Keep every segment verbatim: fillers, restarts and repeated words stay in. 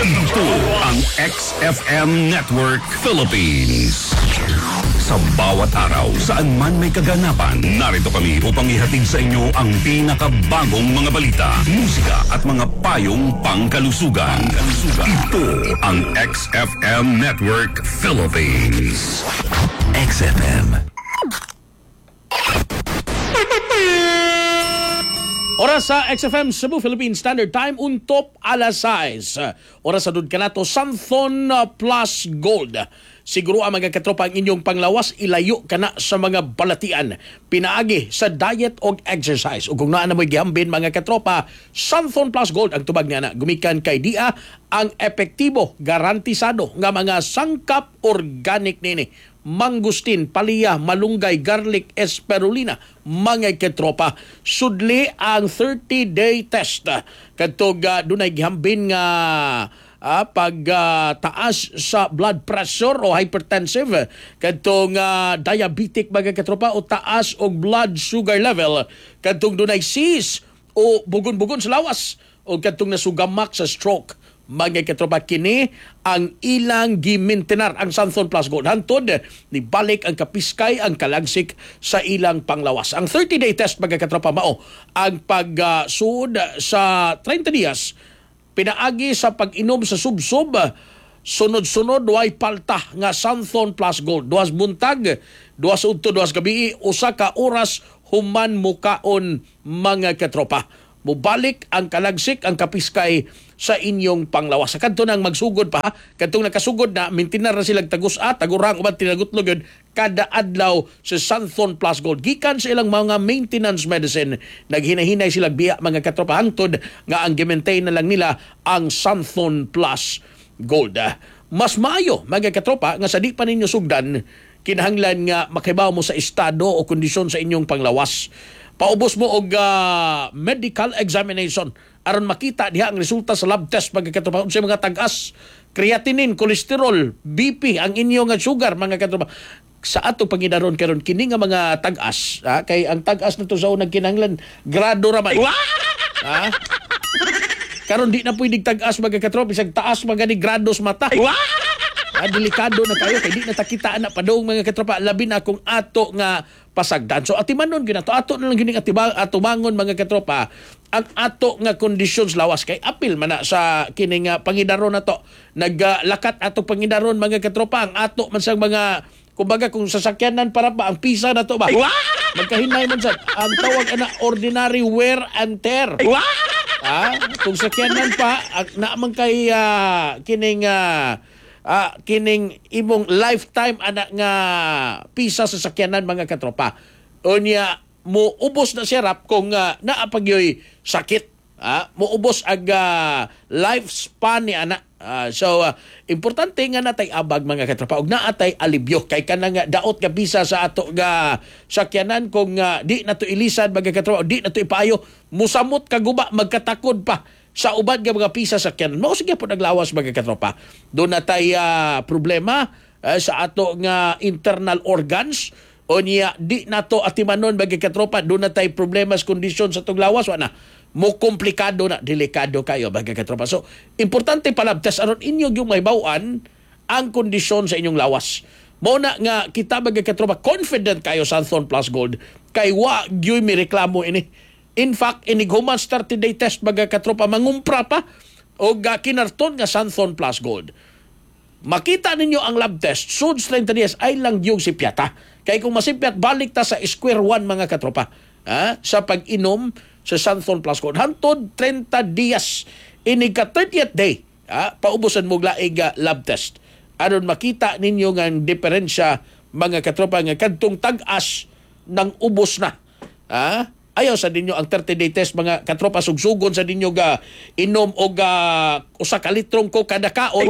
Ito ang X F M Network Philippines. Sa bawat araw, saan man may kaganapan, narito kami upang ihatid sa inyo ang pinakabagong mga balita, musika at mga payong pangkalusugan. Ito ang X F M Network Philippines. X F M. Oras sa X F M Cebu Philippine Standard Time, untop alas sais. Oras sa dud kanato Santhon Plus Gold. Siguro ang mga katropa ang inyong panglawas, ilayo ka na sa mga balatian. Pinaagi sa diet o exercise. O kung naan na mo'y gihambin mga katropa, Santhon Plus Gold ang tubag niya na. Gumikan kay D I A ang epektibo, garantisado nga mga sangkap organic nini. Mangustin, palaya, malunggay, garlic, espirulina, mga katropa. Sudli ang thirty-day test. Katog uh, dunay gihambin nga Ah, pag uh, taas sa blood pressure o hypertensive, kadtong uh, diabetic mga katropa o taas og blood sugar level, kadtong dunay sis o bugon-bugon sa lawas o kadtong nasugamak sa stroke. Mga katropa, kini ang ilang gimintenar ang Santhon Plus Gold. Hantod ni balik ang kapiskay, ang kalagsik sa ilang panglawas. Ang thirty-day test mga katropa mao ang pag-suod uh, sa thirty dias. Pinaagi sa pag-inom sa sub-sub, sunod-sunod, way palta nga Santhon Plus Gold. Duwas buntag, duwas udto, duwas gabi, usa ka oras human mukaon mga katropa. Mubalik ang kalagsik, ang kapiskay sa inyong panglawas. Sa kanto nang magsugod pa, kantong nakasugod na, mintinar na silang tagus-a, tagurang uban tinagutlog yun, kada adlaw sa Santhon Plus Gold. Gikan sa ilang mga maintenance medicine, naghinahinay silang biya mga katropa, hangtod nga ang gi-maintain na lang nila ang Santhon Plus Gold. Mas maayo mga katropa nga sa di pa ninyo sugdan, kinahanglan nga makibaw mo sa estado o kondisyon sa inyong panglawas. Paubos mo og uh, medical examination aron makita diha ang resulta sa lab test mga katropa sa mga tag-as, creatinine, cholesterol, B P, ang inyong sugar mga katropa. Sa ato pangidaron karon kini nga mga tag-as, ha? Kay ang tag-as nato sa unang kinahanglan grado ra may. Ha? Karon di na pwedeng tag-as mga katropa, bisag taas mga ni grados mata. Ah, delikado na kayo kay di na takita na padong mga katropa, labi na kung ato nga pasagdan. So atimanon ginato ato na lang gining atibang atumangon mga katropa ang ato nga conditions lawas kay apil man na sa kining uh, pangidaron nato. Naglakat uh, ato pangidaron mga katropa ang ato man sang mga kumbaga kung sasakyanan para ba ang pisa nato ba. Magkahinay man sad ang tawag ana ordinary wear and tear. Ah, kung sakyanan pa na man kay uh, kining uh, Ah, kining imong lifetime anak nga pisa sa sakyanan mga katropa. Unya mo ubos na sirap kung uh, naapagyoy sakit. Ah, mo ubos ag uh, lifespan ni anak. Uh, so uh, importante nga natay abag mga katropa ug naatay alibyo kay kanang nga daot nga bisa sa ato nga sakyanan kung uh, di nato ilisan mga katropa di nato ipayo musamot kaguba magkatakod pa sa uban nga mga pisa sa sakyanan. Mao sige po naglawas mga katropa. Doon na tayo uh, problema uh, sa ato nga internal organs o niya di nato atimanon mga katropa. Doon na tayo problema sa kondisyon sa itong lawas. Wana, mo komplikado na, delikado kayo mga katropa. So, importante pala, tas aron inyo yung may bawaan ang kondisyon sa inyong lawas. Mao na nga kita mga katropa, confident kayo sa Santhon Plus Gold. Kay wa gyoy mi reklamo ini. In fact, inighuman thirty-day test mga katropa, mangumpra pa o uh, kinarton nga Santhon Plus Gold. Makita ninyo ang lab test, sud thirty days ay lang yung sipyata. Kaya kung masipyat, balik ta sa square one mga katropa. Ha? Sa pag-inom sa Santhon Plus Gold. Hantod thirty dias, inig ka thirtieth day, ha? Paubusan mo laig uh, lab test. Aron makita ninyo nga diferensya mga katropa nga kadtong tag-as ng ubos na. Ha? Ayaw sa ninyo ang thirty-day test mga katropa, sugsugon sa ninyo ga inom o ga usa ka litrong ko kada kaon.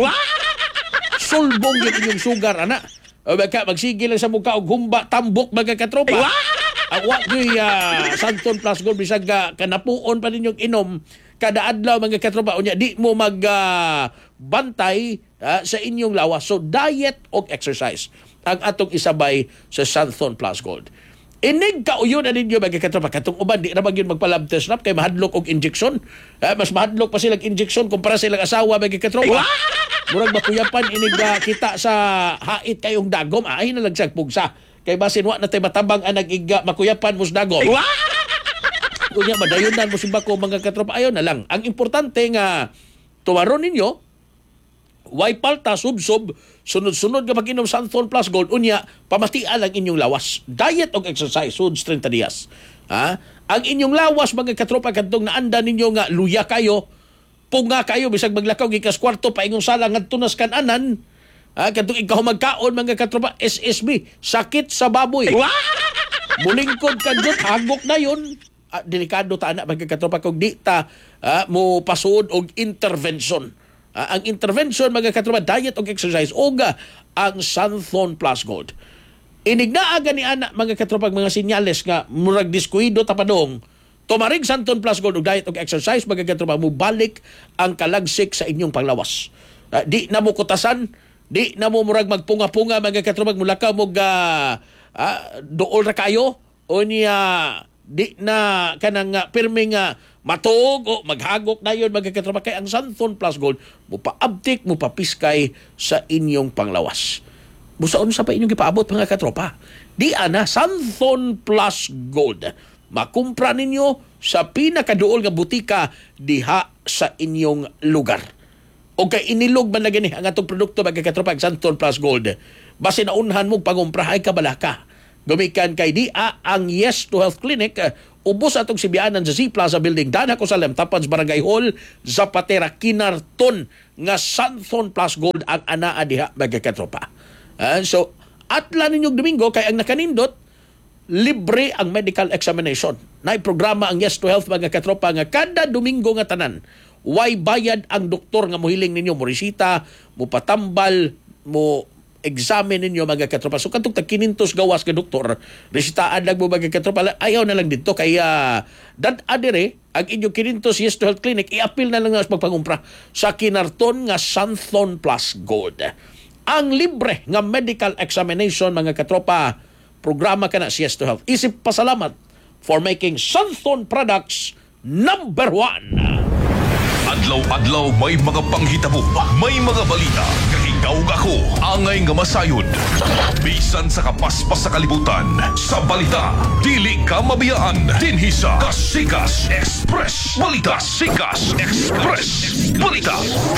Sulbong yun inyong sugar, ana. O baka magsigil lang sa mukha og humba tambok mga katropa. Ang wa gyoy uh, Santhon Plus Gold bisag uh, kanapuon pa ninyong inom kada adlaw mga katropa. Unya di mo mag uh, bantay uh, sa inyong lawas. So diet o exercise ang atong isabay sa Santhon Plus Gold. Inig kauyo na ninyo mga katropa. Katong uban, di na ba yun magpa-lab test na kay mahadlok og injection. Eh, mas mahadlok pa silang injection kumpara silang asawa mga katropa. Murag mapuyapan inig uh, kita sa hait kayong dagom. Ay na lang siyang pugsa. Kay basin wa na tayo matabang ang nag-iga makuyapan mo sa dagom. Kunya, madayunan mo simba ko mga katropa. Ayaw na lang. Ang importante nga tumaron ninyo, way palta, sub-sub, sunod-sunod nga mag-inom Santhon Plus Gold, unya, pamatian ang inyong lawas. Diet o exercise, suds thirty dias. Ha? Ang inyong lawas, mga katropa, kadtong naanda ninyo nga, luya kayo, punga kayo, bisag maglakaw, gikas kwarto, paingong sala, nga tunas kananan, ha? Kadtong ikaw magkaon, mga katropa, S S B, sakit sa baboy. Mulingkod ka dyan, hagok na yun. Ah, delikado ta na, mga katropa, kung di ta ah, mo pasuod og intervention. Uh, ang intervention, mga katropa, diet o exercise, o ga ang Santhon Plus Gold. Inignaaga ni anak, mga katropa, mga sinyales nga, murag diskuido tapadong, tumarig Santhon Plus Gold o diet o exercise, mga katropa, mubalik ang kalagsik sa inyong panglawas. Uh, di na mo kutasan, di na mo murag magpunga-punga, mga katropa, mulakaw mo ga uh, dool ra kayo, o niya, di na kanang uh, pirming uh, matog o maghagok na yun mga katropa. Kay ang Santhon Plus Gold mo paabtik, mo papiskay sa inyong panglawas. Busaon sa pa inyong ipaabot mga katropa. Di ana Santhon Plus Gold. Makumpra ninyo sa pinakaduol nga butika diha sa inyong lugar. O kay inilog man na gani ang atong produkto mga katropa, ang Santhon Plus Gold. Base na unhan mo pangumpra ay kabalaka. Gumikan kay di a ang Yes to Health Clinic, uh, ubos atong sibianan sa Z Plaza Building, Dana Cosalem, Tapan sa Barangay Hall, Zapatera, Kinarton, nga Santhon Plus Gold ang anaa diha mga katropa. Uh, so, atla ninyong Domingo, kay ang nakanindot, libre ang medical examination. Naiprograma ang Yes to Health mga katropa nga kada Domingo nga tanan, way bayad ang doktor nga muhiling ninyo, mo resita, mo patambal, mo examine ninyo mga katropa. So katong tagkinintos gawas ka doktor, resitaan lang mo mga katropa, ayaw na lang dito. Kaya dad adire, ang inyong kinintos Yes to Health Clinic, i-appeal na lang nga magpangumpra sa Kinarton nga Santhon Plus Gold. Ang libre nga medical examination mga katropa, programa ka na si Yes to Health. Isip pasalamat for making Santhon products number one. Adlaw-adlaw may mga panghitabo, may mga balita. Kahigaw ako, angay nga masayod. Bisan sa kapaspas sa kalibutan, sa balita, dili ka mabiyaan. Dinhi sa Kasikas Express. Balita, Sikas Express. Balita.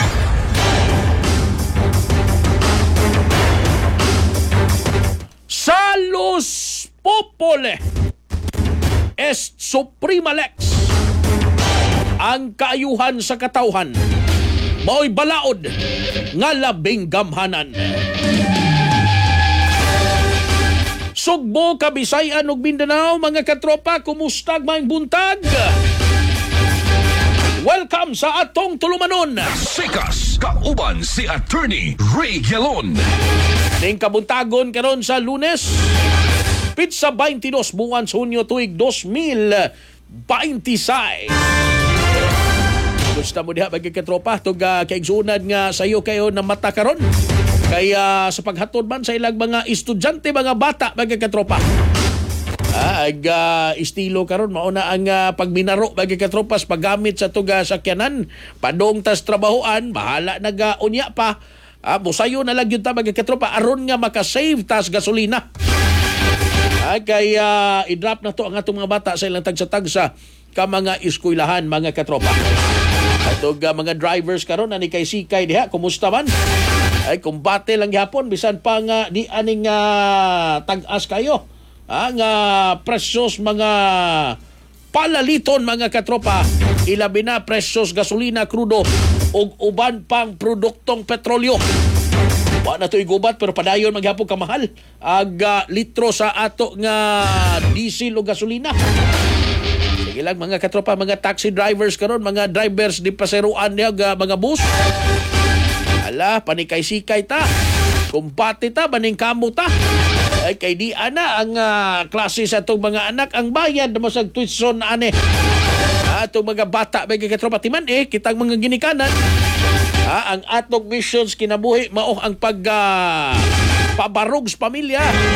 Salus Popole est Suprema Lex. Ang kaayuhan sa katawhan mao'y balaod nga labing gamhanan. Sugbo, Kabisayan ug Mindanao, mga katropa, kumusta maayong buntag? Welcome sa atong tulumanon. Sikas, kauban si Attorney Ray Gelon. Ning kabuntagon karon sa Lunes, Pizza twenty-two buwan sa Hunyo tuig two thousand twenty-six. Gusto mo diha mga katropa, itong uh, kaigsunan nga sayo kayo na mata karon. Kaya sa paghatod man sa ilang mga estudyante, mga bata, mga katropa. Ah, ag uh, estilo karon mauna ang uh, pagminaro mga katropa sa paggamit sa tuga sakyanan. Padong tas trabahoan, bahala nag-unya pa. Ah, musayo na lang yun ta mga katropa aron nga makasave tas gasolina. Ah, kaya uh, i-drop na to ang atong mga bata sa ilang tagsa-tagsa ka mga eskwelahan mga katropa. Atog uh, mga drivers karon ani kay sikay diha, kumusta man? Ay kumbate lang gyapon bisan pa nga di aning uh, tag-as kayo. Ah, nga presyos mga palaliton mga katropa, ilabi na presyos gasolina, krudo ug uban pang produktong petrolyo. Wa na to igubat pero padayon maghapon kamahal ag uh, litro sa ato nga diesel o gasolina. Sige lang mga katropa, mga taxi drivers karon, mga drivers di paseruan niya, mga bus. Ala, panikay-sikay ta. Kumpati ta, baning kamo ta. Ay kay di ana ang uh, klase sa itong mga anak, ang bayad na masag tuition na ane. Atong mga bata, mga katropa, timan eh, kitang mga ginikanan. Ha, ang atong missions kinabuhi, mao ang pag uh, pabarog sa pamilya.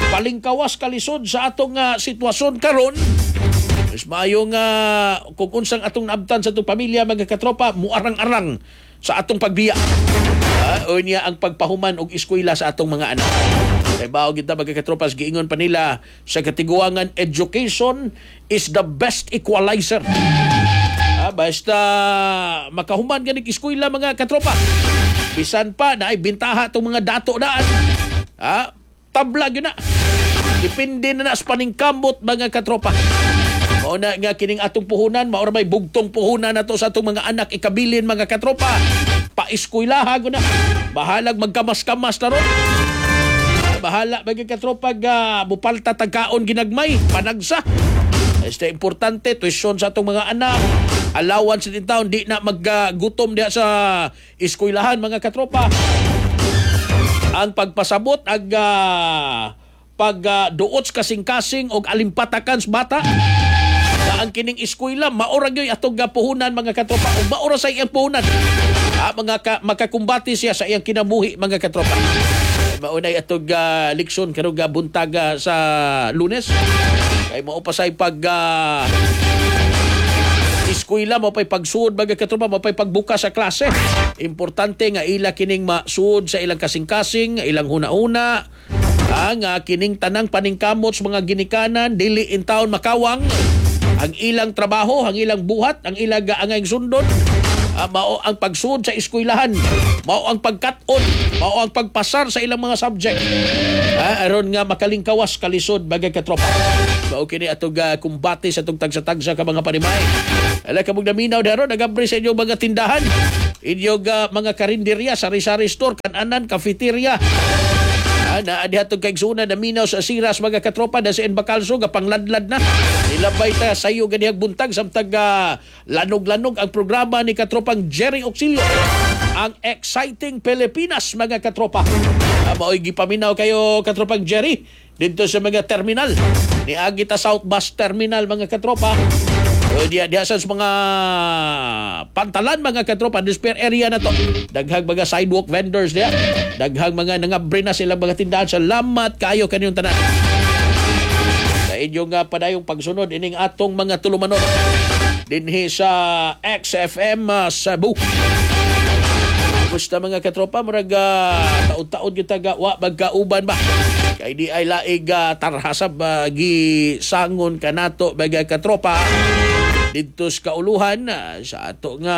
palingkawas kalisod sa atong uh, sitwasyon karon. Mas maayo nga kung unsang atong naabtan sa atong pamilya mga katropa, muarang-arang sa atong pagbiya. Uh, o niya ang pagpahuman og eskwela sa atong mga anak. Kay bao kita mga katropas, giingon pa nila sa katiguangan, education is the best equalizer. Uh, basta makahuman ganing eskwela mga katropa. Bisan pa na ay bintaha itong mga dato daan. Ha? Tabla yun na. Depende na na sa paningkamot mga katropa. Mauna nga kining atong puhunan, maura may bugtong puhunan na to sa atong mga anak ikabilin mga katropa. Pa-eskwelaha ko na. Bahalag magkamas-kamas na ron. Bahala mga katropa ga bupalta tagkaon ginagmay. Panagsa. Este importante, tuition sa atong mga anak. Allowance din taon, di na maggutom diha sa eskwelahan mga katropa. Ang pagpasabot ag uh, pagduot uh, kasing-kasing og alimpatakan sa bata. Na ang kining eskwela maura gyud atong puhunan mga katropa. Og maura sa iyang puhunan. Ah, mga ka, makakumbati siya sa iyang kinabuhi mga katropa. Maunay atong uh, leksyon karong uh, buntag uh, sa Lunes. Kay mao pa say pag uh, eskwela mo pay pagsuod mga katropa, mo pay pagbuka sa klase. Importante nga ila kining masuod sa ilang kasing-kasing, ilang huna-una, ang uh, kining tanang paningkamot sa mga ginikanan dili in taon makawang ang ilang trabaho, ang ilang buhat, ang ilang angay sundon. Uh, mao ang pagsuod sa eskwelahan, mao ang pagkat-on, mao ang pagpasar sa ilang mga subject. Uh, aron nga makalingkawas kalisod bagay katropa. Mao kini atong uh, kumbate sa atong tagsa-tagsa ka mga panimay. Ala kamong naminaw daron nagabri sa inyong mga tindahan, inyong uh, mga karinderya, sari-sari store, kananan, cafeteria. Ah, na adihatong kaigsunan na minaw sa siras mga katropa na sa Enbacalso gapangladlad na. Nilabay ta sayo ganihang buntag samtag uh, lanog-lanog ang programa ni katropang Jerry Auxilio. Ang Exciting Pilipinas mga katropa. Uh, mao'y gipaminaw kayo katropang Jerry dito sa mga terminal. Ni Agita South Bus Terminal mga katropa. O diya, diya sa mga pantalan mga katropa, despair area na to. Daghang mga sidewalk vendors diya. Daghang mga nangabre na silang mga tindahan. Salamat kayo kanyong tanan. Sa inyong uh, padayong pagsunod, ining atong mga tulumanon dinhi sa X F M uh, Cebu. Gusto mga katropa, marag uh, taon-taon yung taga, wa, magkauban ba? Kaya di ay laig uh, tarhasab, uh, gisangon ka nato, mga katropa, dito sa kauluhan, uh, sa ato nga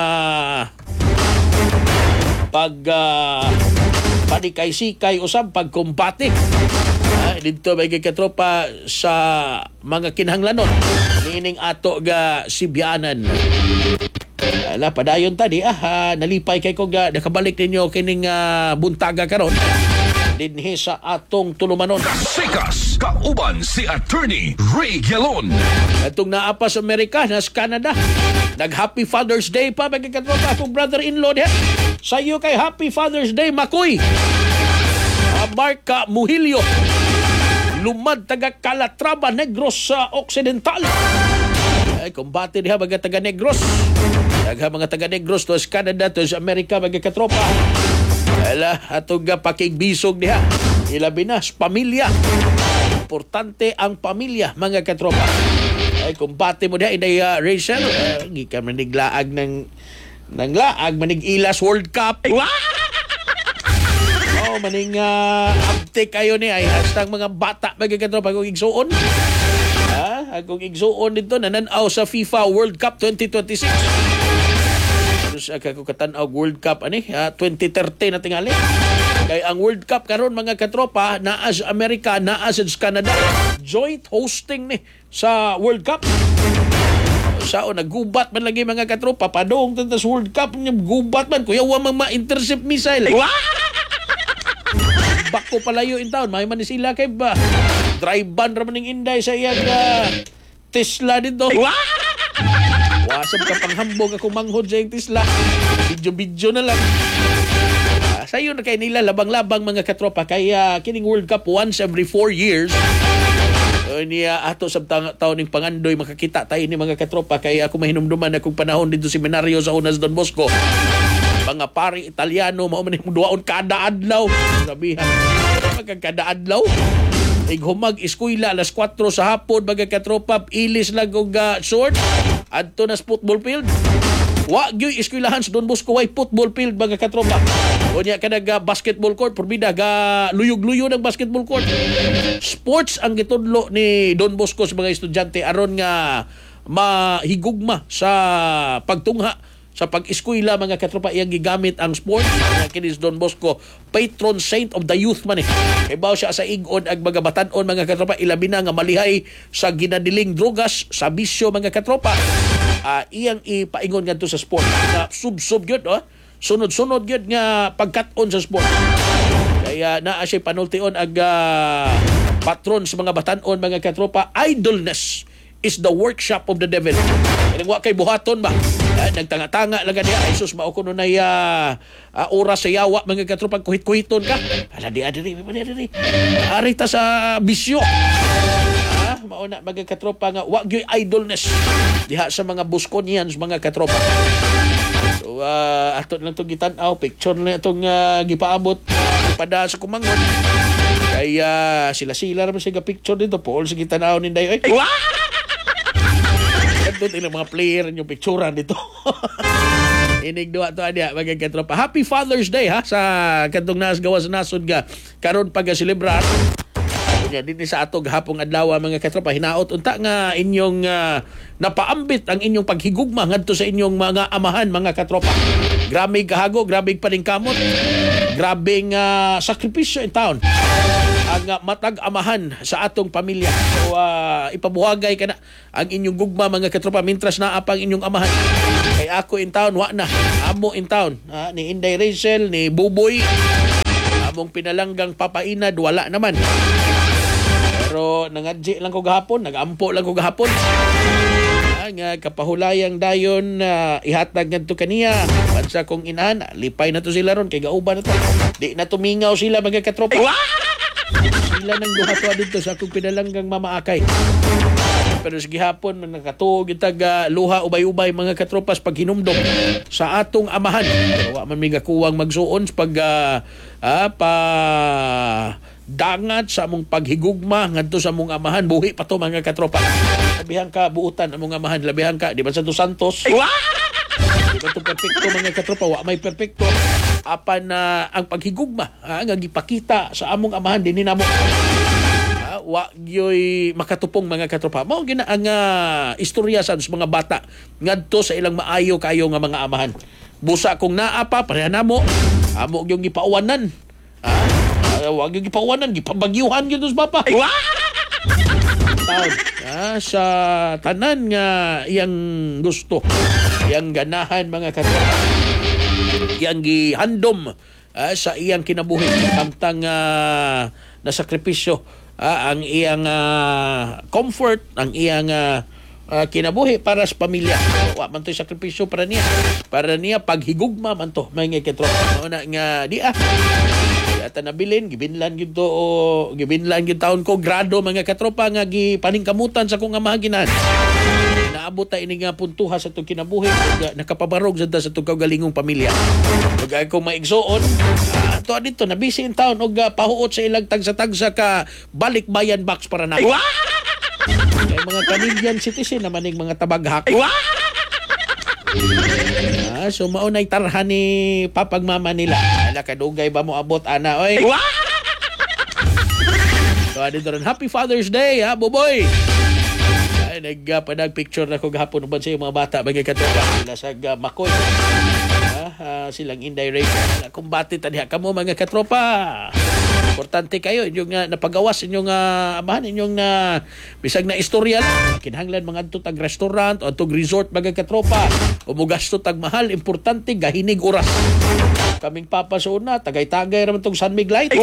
pag uh, panikay-sikay usab, pagkumpati. Uh, dito, mga katropa, sa mga kinahanglanon, meaning ato ga Sibianan. Ala, padayon tadi, ah, uh, nalipay kay kong uh, nakabalik ninyo kining uh, buntaga karon dinhi sa atong tulumanon. Sikas, kauban si Attorney Ray Galon. Atong naapa sa Amerika, nas Canada. Nag-Happy Father's Day pa, magkakatropa akong brother-in-law diha. Sa'yo kay Happy Father's Day, Makoy. Uh, Mark Muhilio. Lumad taga Calatrava, Negros sa uh, Occidental. Ay, kumbati diha, mga taga Negros. Nagha mga taga Negros to sa Canada to sa Amerika mga katropa. Ala atong pakigbisog diha. Ilabi na sa pamilya. Importante ang pamilya mga katropa. Ay kumpate mo diha inay uh, Rachel, uh, gikan man niglaag ng nang laag manig Ilas World Cup. Oh, maning uh, uptake kayo ni ay hashtag mga bata mga katropa kung igsuon. Ha, akong igsuon dito nananaw sa FIFA World Cup twenty twenty-six. Sa ako katanaw World Cup ani uh, twenty thirty na tingali. Kay ang World Cup karon mga katropa naa sa Amerika, naa sa Canada. Joint hosting ni sa World Cup. Sao nagubat man lagi mga katropa padong tantas World Cup nya gubat man kuya wa mang ma-intercept missile. Bako palayo in town, may man sila kay ba. Drive-ban ra maning Inday sa iyang uh, Tesla dito. Wasap ka panghambog ako manghod sa yung Tesla. Video-video na lang. Uh, sa iyo na kayo nila labang-labang mga katropa. Kaya kining World Cup once every four years. Uh, niya ato sa ta- taon ng pangandoy makakita tayo ni mga katropa. Kaya ako mahinumduman akong panahon dito seminaryo sa Unas Don Bosco. Mga pari Italiano, mao man yung duwaon kada adlaw. Sabihan, magkakada adlaw. Ighumag eskwela alas kwatro sa hapon mga katropa, ilis lang og uh, short adto na sa football field. Wa gyud eskwelahan sa Don Bosco way football field mga katropa. Unya ka nag uh, basketball court, porbida ga luyog-luyo ng basketball court. Sports ang gitudlo ni Don Bosco sa mga estudyante aron nga mahigugma sa pagtungha sa pag-eskwela mga katropa. Iyang gigamit ang sports nga kini si Don Bosco patron saint of the youth man eh. Ibaw siya sa igon ag mga batan-on mga katropa, ilabi na nga malihay sa ginadiling drogas sa bisyo mga katropa. Uh, iyang ipaingon ngadto sa sport na sub-sub gyud oh. Sunod-sunod gyud nga pagkat-on sa sport. Kaya naa siya panultion ag uh, patron sa mga batan-on mga katropa. Idleness is the workshop of the devil. Kaya wa kay buhaton ba? Uh, nagtanga-tanga lang niya. Ay sus, mao kuno na uh, uh, oras sa yawa mga katropa, kuhit-kuhiton ka. Ala di adiri, adiri. Ari ta sa bisyo. Ah, mao na mga katropa nga wa gyud idleness diha sa mga Bosconians mga katropa. So uh, ato lang itong gitan-aw, picture na itong uh, gipaabot uh, pada sa kumangon. Kaya sila-sila naman siya picture dito. Paul, sa gitan-aw ninday. Ay, doon ilang mga player yung picturean dito. Inigduwa to adya mga katropa. Happy Father's Day ha sa kantong nas gawas nasod ga karon pag-celebrar. Nya dinhi sa atog hapong adlaw mga katropa, hinaot unta nga inyong uh, napaambit ang inyong paghigugma ngadto sa inyong mga amahan mga katropa. Grabe kahago, grabe paningkamot, grabe uh, sakripisyo in town ang uh, matag amahan sa atong pamilya. So uh, ipabuhagay ka na ang inyong gugma mga katropa mintras naa pang inyong amahan. Kay ako in town wa na, amo in town, uh, ni Inday Rachel, ni Buboy, among pinalanggang papainad wala naman. Pero nangadji lang ko gahapon, nagampo lang ko gahapon. Ah, nga kapahulayang dayon uh, ihatag ngadto kaniya. Bansa kong inahan, lipay na to sila ron kay gauban na to. Di na tumingaw sila mga katropa. Sila nang duha to dito sa akong pinalanggang mamaakay. Pero sa gihapon nakatuog itag uh, luha ubay-ubay mga katropas pag hinumdom sa atong amahan. Pero wa man mi gakuwang magsuon pag uh, ah, pa dangat sa among paghigugma ngadto sa among amahan. Buhi pa to mga katropa. Labihan ka buutan among amahan, labihan ka di ba Santo Santos? Di ba to perfecto mga katropa? Wa may perfecto. Apan na uh, ang paghigugma ah, nga gipakita sa among amahan dinhi namo. Ah, wa gyoy makatupong mga katropa. Mao gina ang uh, istorya sa mga bata ngadto sa ilang maayo kayo nga mga amahan. Busa kung naa pa pareha namo, amo gyung gipauwanan. Ah, uh, wag yung gipawanan, gipabagyuhan yun sa papa. Taon, ah, sa tanan nga iyang gusto, iyang ganahan mga katropa, iyang gihandom ah, sa iyang kinabuhi, samtang uh, nasakripisyo ah, ang iyang uh, comfort, ang iyang uh, uh, kinabuhi para sa pamilya. Wa man to'y sakripisyo para niya. Para niya paghigugma man to mga katropa. Una nga di ah. At nabilin, gibinlan gito o gibinlan gito taon ko grado mga katropa nga gipaningkamutan sa kong amahaginan. Naabot ta ini nga puntuha sa itong kinabuhi, nakapabarog sa sa itong kaugalingong pamilya. Huwag akong maigsoon, uh, to dito, nabisi in town, o uh, pahuot sa ilang tagsa-tagsa ka balikbayan box para na. Kaya mga Canadian citizen naman yung mga tabaghak. Ah, so maunay tarhan ni papagmama nila. Ala kadugay ba mo abot ana oy. So adito ron, Happy Father's Day ha Boboy. Ay nagpadag picture na ko gahapon uban sa mga bata bagay katropa sila sa uh, Makoy. Ah, uh, silang Inday Rachel. Kung bati taniha kamo mga katropa. Importante kayo inyong uh, napagawas inyong uh, amahan inyong na uh, bisag na istorya kinahanglan mga adto tag restaurant o tag resort mga katropa o mugasto tag mahal, importante gahinig oras. Kaming papa sa una tagay-tagay ra man tong San Miguel.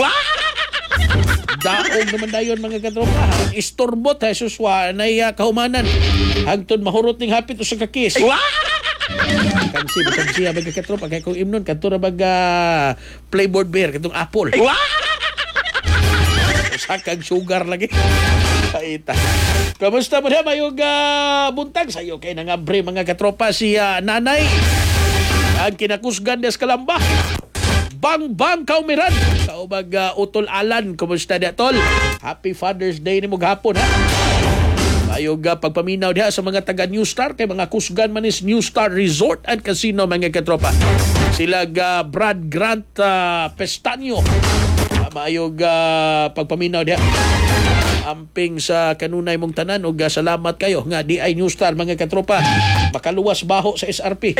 Daog naman dayon mga katropa. Ang istorbot Jesus wa nay uh, kahumanan hangtod mahurot ning hapit usa ka kiss. Kansi kansi mga katropa kay kung imnon kadto ra baga Playboard bear katong apple. Sakag sugar lagi. Paita. Kamusta mo na mayong uh, buntag sa'yo? Kaya nangabre mga katropa si uh, nanay. Ang kinakusgan des kalamba. Bang Bang Kaumiran. Kaubag uh, Utol Alan, kumusta dia tol? Happy Father's Day ni mo gahapon ha. Ayog uh, pagpaminaw diha sa mga taga New Star kay mga kusgan man is New Star Resort and Casino mga katropa. Sila uh, Brad Grant uh, Pestaño. Uh, Mayog uh, pagpaminaw diha. Amping sa kanunay mong tanan ug uh, salamat kayo nga di ay New Star mga katropa. Makaluwas baho sa S R P.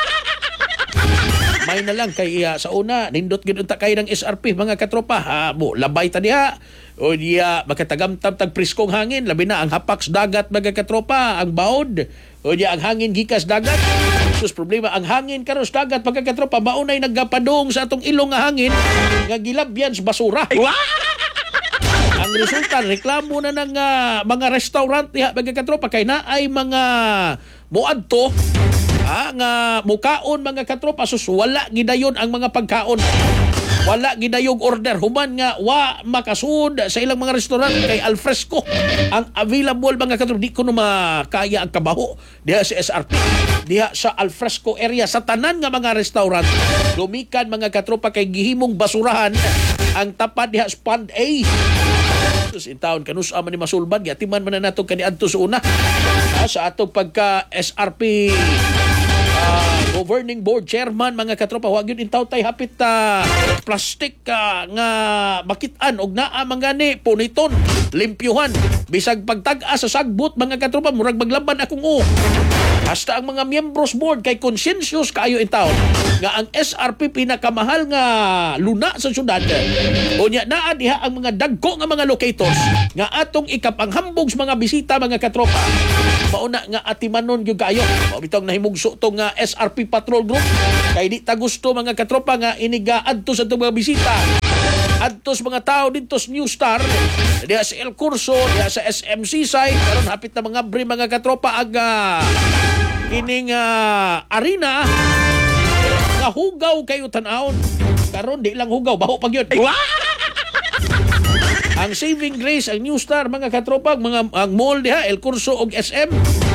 May na lang kay uh, sa una nindot gid unta kay ng S R P mga katropa. Ha, mo labay ta diha. O diya makatagamtam tag priskong hangin labi na ang hapaks dagat mga katropa ang baod. O diya ang hangin gikas dagat. Sus problema ang hangin karon sa dagat mga katropa maunay naggapadong sa atong ilong nga hangin nga gilabyan sa basura. Ang resulta reklamo na ng uh, mga restaurant diha mga katropa kay na ay mga muadto ah, nga mukaon mga katropa sus wala gidayon ang mga pagkaon. Wala gidayog order human nga wa makasud sa ilang mga restaurant kay alfresco ang available mga katropa. Di ko no makaya ang kabaho diha sa S R P diha sa alfresco area sa tanan nga mga restaurant. Lumikan mga katropa kay gihimong basurahan ang tapat diha sa Pond A. Sus in taon kanus man ni masulbad gatiman man na nato kaniadto sa una ah, sa atong pagka S R P uh, governing board chairman mga katropa wa gyud intaw tay hapit uh, plastic uh, nga makitaan og naa mangani puniton limpyuhan bisag pagtag-a sa sagbot mga katropa murag maglaban akong o. Hasta ang mga members board kay conscientious kayo in town nga ang S R P pinakamahal nga luna sa syudad. Unya naa diha ang mga dagko nga mga locators nga atong ikapanghambog sa mga bisita mga katropa. Mauna nga atimanon gyud kayo. Mao bitong nahimugso tong nga S R P Patrol Group kay di ta gusto mga katropa nga iniga adto sa itong mga bisita. Adto sa mga tao dito sa New Star diha sa El Curso, diha sa S M C side karon hapit na mga bre mga katropa aga kining uh, arena nga hugaw kayo tan-awon. Karon di lang hugaw baho pa gyud. Ang Saving Grace, ang New Star mga katropa, mga ang mall diha El Curso og S M.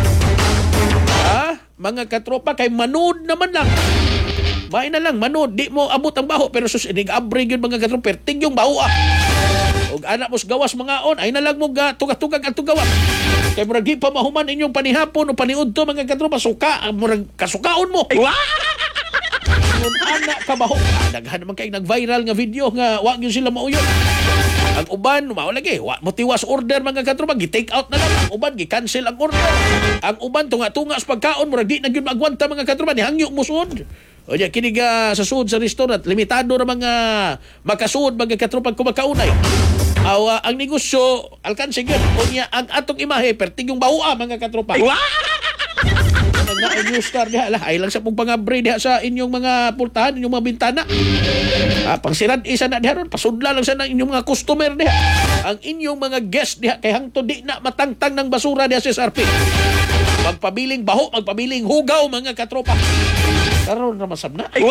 Ha? Mga katropa kay manood naman lang. May na lang manood, di mo abot ang baho pero sus inig abre gyud mga katropa, perting yung baho ah. Og anak mos gawas mga on ay na lang mo ga tugag-tugag at tugawa. Kay murag di pa mahuman inyong panihapon o paniudto mga katropa suka murag kasukaon mo. Yung anak ka baho. Daghan naman kay nag-viral nga video nga wa gyud sila mauyon. Ang uban mao lagi wa mo tiwas order mga katropa gi-take out na lang. Ang uban gi-cancel ang order. Ang uban tunga-tunga sa pagkaon murag di na gyud magwanta mga katropa ni hangyo mo sud. O diya kinig uh, sa sud sa restaurant limitado ra mga makasud mga katropa kumakaunay. Aw uh, ang negosyo alkanse gyud unya ang atong imahe perting yung bawa mga katropa. Nga ang New Star diha lah ay lang sa pong pangabre diha sa inyong mga pultahan inyong mga bintana. Ah, pangsirad isa na diha ron pasudla lang sa ng inyong mga customer diha. Ang inyong mga guest diha kay hangtod di na matangtang ng basura diha sa S R P. Magpabiling baho, magpabiling hugaw mga katropa. Karon ra masab na.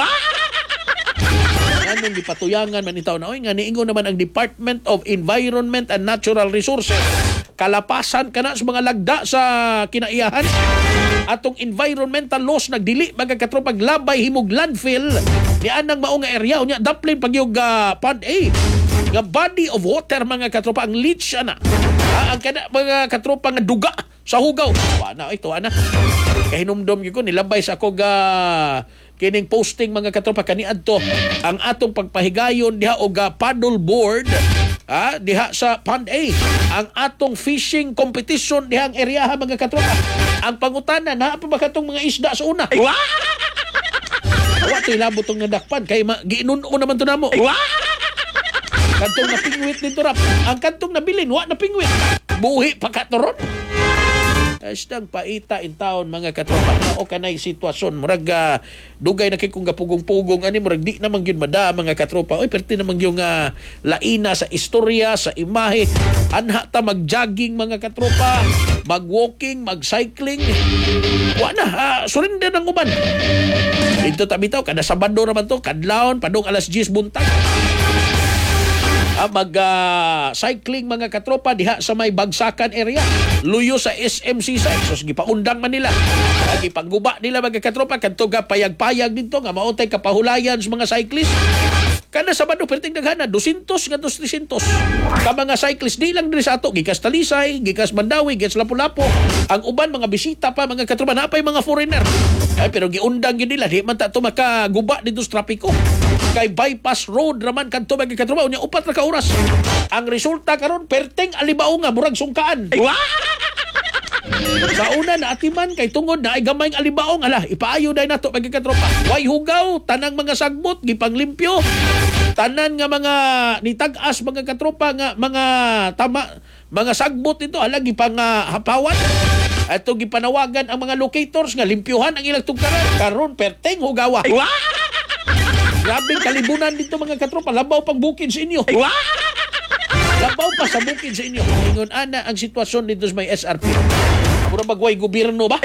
Anong gipatuyangan man itaw na oy nga niingon naman ang Department of Environment and Natural Resources kalapasan kana sa mga lagda sa kinaiyahan. Atong environmental laws nagdili mga katropa labay himog landfill ni anang mao nga area unya daplin pagyog uh, Pond A nga body of water mga katropa ang leach ana. Ah, ang kana mga katropa nga duga sa hugaw. Wa na ito ana. Kay hinumdom gyud ko nilabay sa ako ga kining posting mga katropa kaniadto ang atong pagpahigayon diha og uh, paddle board ah, diha sa Pond A. Ang atong fishing competition diha ang area mga katropa. Ang pangutana na pa ba katong mga isda sa una? Wa to ilabot tong nadakpan kay ma- giinuno naman to namo. Kantong na pingwit dito rap. Ang kantong nabilin wa na pingwit. Buhi pa katoron. Asdang paita in town mga katropa o kanay sitwasyon murag uh, dugay na kay kung gapugong-pugong ani murag di namang gyud mada mga katropa oy perti namang yung uh, laina sa istorya sa imahe anha ta mag-jogging mga katropa mag-walking mag-cycling wa na uh, surrender ng uban dito ta bitaw kada Sabado ra man to kadlawon padung alas diyes buntag Ah, mag ah, cycling mga katropa diha sa may Bagsakan area. Luyo sa S M C side. So sige paundang man nila. Ah, gipangguba nila mga katropa kadto ga payag-payag dito nga mao tay kapahulayan sa mga cyclist. Kada Sabado perting daghana two hundred nga three hundred ka mga cyclist di lang diri sa ato gikas Talisay, gikas Mandawi, gikas Lapu-Lapu. Ang uban mga bisita pa mga katropa napay mga foreigner. Ay pero giundang gyud nila di man ta to makaguba dito sa trapiko. Kay bypass road raman kadto mga katropa unya upat ra ka oras. Ang resulta karon perting alibaw nga murag sungkaan. Sa una na atiman kay tungod na ay gamayng alibaong ala ipaayo day nato pagkatropa. Way hugaw tanang mga sagbot gipanglimpyo. Tanan nga mga nitag-as mga katropa nga mga tama mga sagbot ito ala gipang uh, hapawan. Ato gipanawagan ang mga locators nga limpyuhan ang ilang tugkaran karon perteng hugawa. Grabe kalibunan dito mga katropa labaw pang bukid sa inyo. Labaw pa sa bukid sa inyo. Ingon ana ang sitwasyon dito sa may S R P. Pura bagway gobyerno ba?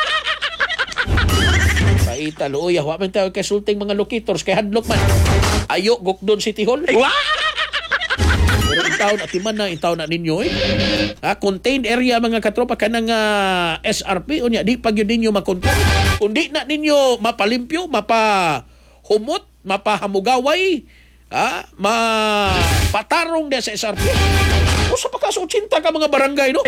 Paita luoy, wa man tayo kay sulting mga locators kay hadlok man. Ayo Gokdon City Hall. Pero itaw na timan na itaw na ninyo eh. Ha, contained area mga katropa kanang uh, S R P unya di pag yun ninyo makontrol. Kundi na ninyo mapalimpyo, mapahumot, mapahamugaway, ha, mapatarong dia sa S R P. O sa pagkaso eighty ka mga barangay no.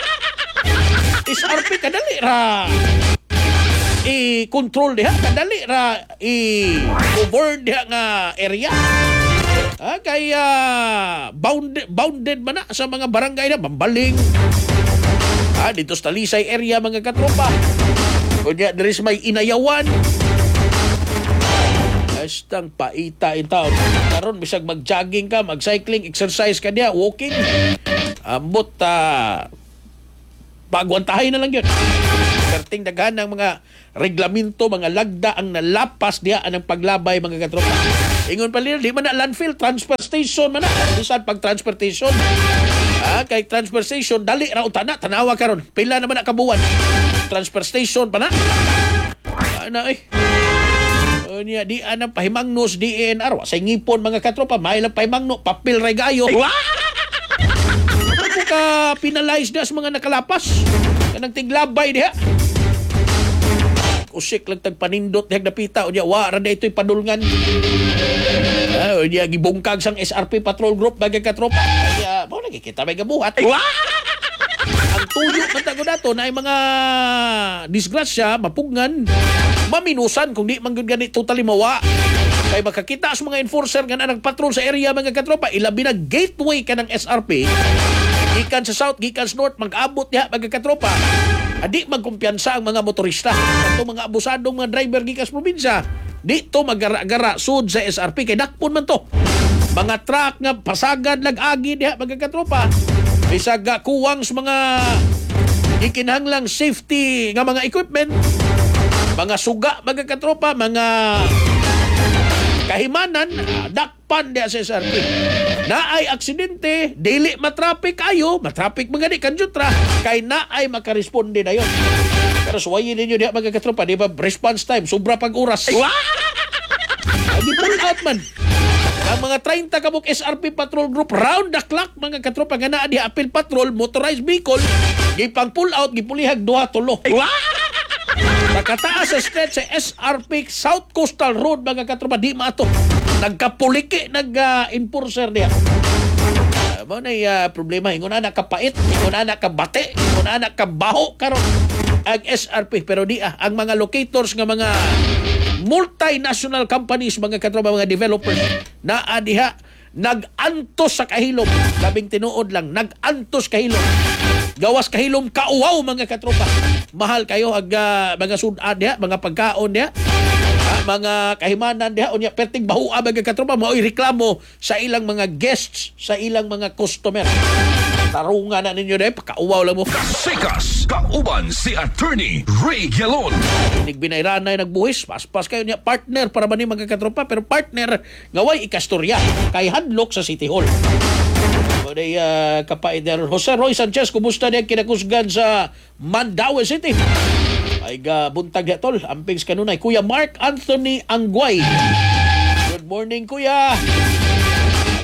S R P kadali ra i-control diha, kadali ra i-govern diha nga area. Ah, kaya bounded, bounded man na sa mga barangay na Bambaling. Ah, dito sa Talisay area mga katropa. Kunya diri sa may Inayawan. Astang paita in town. Karon bisag mag-jogging ka, mag-cycling, exercise ka diha, walking. Ambot ta uh, pagwantahay na lang yun. Perting daghan ng mga reglamento, mga lagda ang nalapas diya ang paglabay mga katropa. Ingon pa nila, di man na landfill, transfer station man na. Bisan pag transportation. Ah, kay transfer station, dali ra utana, tanawa karon. Pila naman na kabuwan. Transfer station pa na. Ana eh. O niya, di anang pahimangnos, D N R. Sa ngipon mga katropa, may lang pahimangno, papel regayo. Ka penalize na sa mga nakalapas kanang tiglabay diha usik lang tagpanindot diha napita unya wa ra na ito'y padulngan ah unya gibungkag sang S R P patrol group bagay ka tropa kaya mo lagi kita may gabuhat ang tuyo man tago dato na ay mga disgrasya mapugnan maminusan kung di man gyud gani totally mawa kay makakita sa mga enforcer nga nagpatrol sa area mga katropa ilabi na gateway kanang S R P gikan sa south, gikan sa north, mag-abot diha magkakatropa. Adi magkumpiyansa ang mga motorista. Ito mga abusadong mga driver gikan sa probinsya. Dito magara-gara sud sa S R P kay dakpon man to. Mga truck nga pasagad lag-agi diha magkakatropa. Bisag kuwang sa mga ikinahanglang safety nga mga equipment. Mga suga magkakatropa, mga kahimanan, dakpan diha sa S R P. Naay aksidente, dili matraffic kayo, matraffic mga di kanjutra, kay naay makaresponde na yun. Pero suwayin ninyo diha mga katropa, di ba response time, sobra pag oras. Agi pull out man. Ang mga thirty kabuk S R P patrol group, round the clock mga katropa, nga naa diha appeal patrol, motorized vehicle, gipang pull out, gipulihag duha tulo. Nakataas sa stretch sa S R P South Coastal Road mga katropa, di maato. Nagkapuliki, nag-enforcer uh, diya. Uh, mo na uh, problema, ingon na kapait, ingon na kabate, ingon na kabaho karon ang S R P. Pero di ah, ang mga locators nga mga multinational companies, mga katropa, mga developers, na uh, diha, nag-antos sa kahilom. Labing tinuod lang, nag-antos kahilom. Gawas kahilom kauwaw mga katropa. Mahal kayo ag uh, mga sudan diha, mga pagkaon diha. Ah, mga kahimanan diha unya perting bahua mga katropa mao'y reklamo sa ilang mga guests, sa ilang mga customer. Tarungan na ninyo dahil, pakauwaw lang mo. Sikas, kauban si Attorney Ray Gelon. Nagbinayranay, nagbuhis, paspas kayo niya, partner para ba ni mga katropa, pero partner, ngaway ikastorya, kay hadlok sa City Hall. So, day, uh, kapait na Jose Roy Sanchez, kumusta niya kinakusgan sa Mandaue City? Ay ga buntag ya tol, ampings kanunay. Kuya Mark Anthony Angguay. Good morning, kuya.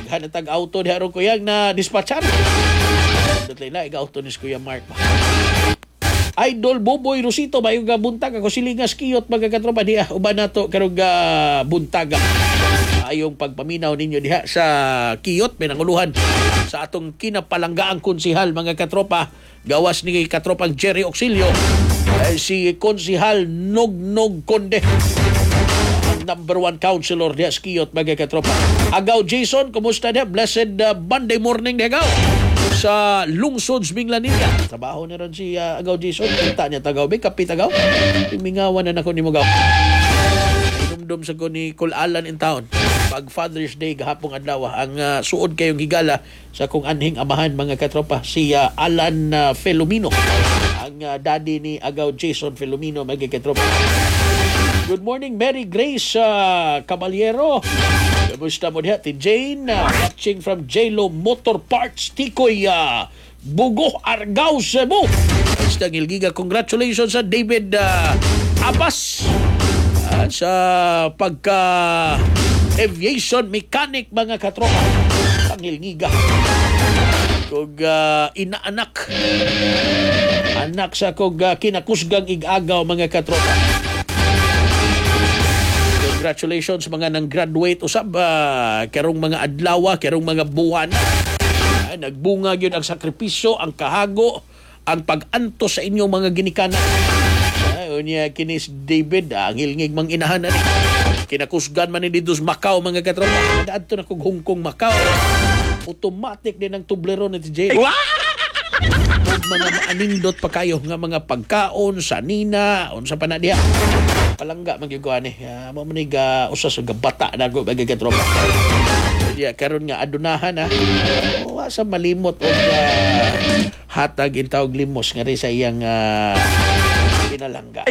Daghan na tag-auto di aron kuyang na dispatchar. Dutay na ig-auto ni Kuya Mark. Idol Boboy Rosito bayo ga buntag ako silingas kiyot magakatropa diha uban nato karong ga buntaga. Ayong pagpaminaw ninyo diha sa kiyot pinanguluhan sa atong kinapalanggaang konsihal mga katropa gawas ni katropang Jerry Auxilio eh, si konsihal Nognog Conde ang number one counselor diha sa kiyot mga katropa. Agaw Jason, kumusta diha? Blessed uh, Monday morning diha agaw sa lungsod Minglanilla. Trabaho na ron si uh, Agaw Jason. Kita niya tagaw. May kapit agaw. Mingawan na nako ni mo gaw. Dumdum sa ko ni Kulalan in town. Pag Father's Day gahapong adlaw ang uh, suod kayong higala sa kung anhing amahan mga katropa si uh, Alan uh, Filomeno. Ang uh, daddy ni Agaw Jason Filomeno mga katropa. Good morning Mary Grace uh, Caballero. Kamusta mo diha? Ti Jane, uh, watching from J-Lo Motor Parts, Tikoy, uh, Bugo, Argao, Cebu. Basta ngilgiga, congratulations sa David uh, Abbas uh, sa pagka aviation mechanic mga katropa. Pangilgiga. Kung uh, inaanak, anak sa kung uh, kinakusgang ig-agaw mga katropa. Congratulations sa mga nang graduate usab uh, karong mga adlaw, karong mga buwan. Uh, nagbunga gyud ang sakripisyo, ang kahago, ang pag-antos sa inyong mga ginikanan. Uh, unya kinis David, uh, ang hilngig mang inahan na ni. Kinakusgan man ni dito sa Macau mga katropa. Daadto na kog Hong Kong, Macau. Automatic din ang tublero ni T J. Kung mga maanindot pa kayo nga mga pagkaon, sanina, unsa pa na diha. Palangga magyuguan eh. Uh, mo manig uh, usas nga bata na go magagatropa. Diya karon nga adunahan ha. Uh, sa malimot og uh, hatag intawag limos nga rin sa iyang uh, pinalangga.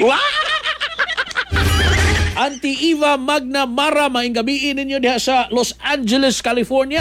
Auntie Eva Magna Mara, maing gabiin ninyo diha sa Los Angeles, California.